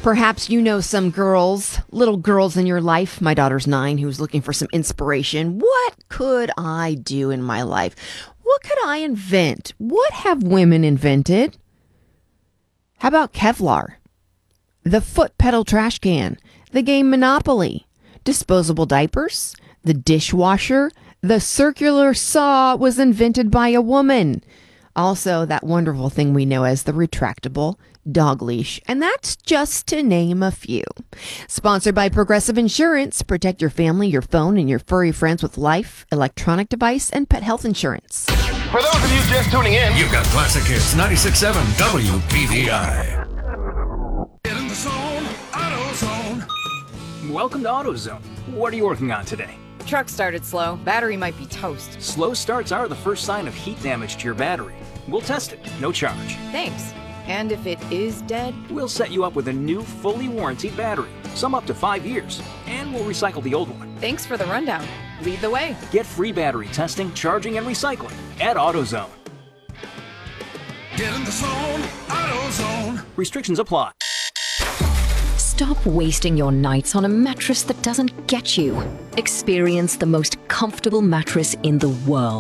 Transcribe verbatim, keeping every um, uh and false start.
Perhaps you know some girls, little girls in your life. My daughter's nine, who's looking for some inspiration. What could I do in my life? What could I invent? What have women invented? How about Kevlar? The foot pedal trash can, the game Monopoly, disposable diapers, the dishwasher, the circular saw was invented by a woman. Also, that wonderful thing we know as the retractable dog leash. And that's just to name a few. Sponsored by Progressive Insurance. Protect your family, your phone, and your furry friends with life, electronic device, and pet health insurance. For those of you just tuning in, you've got Classic Hits ninety-six point seven W P V I. Get in the zone, AutoZone. Welcome to AutoZone. What are you working on today? Truck started slow. Battery might be toast. Slow starts are the first sign of heat damage to your battery. We'll test it, no charge. Thanks. And if it is dead? We'll set you up with a new, fully warranted battery, some up to five years, and we'll recycle the old one. Thanks for the rundown. Lead the way. Get free battery testing, charging, and recycling at AutoZone. Get in the zone, AutoZone. Restrictions apply. Stop wasting your nights on a mattress that doesn't get you. Experience the most comfortable mattress in the world.